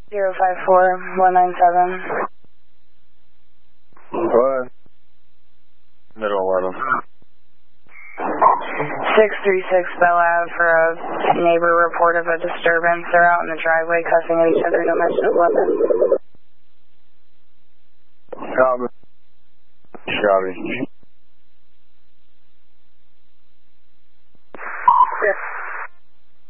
054197. Go ahead. Middle 11. 636 Bell Ave for a neighbor report of a disturbance. They're out in the driveway cussing at each other. Don't mention a weapon. Copy. Copy.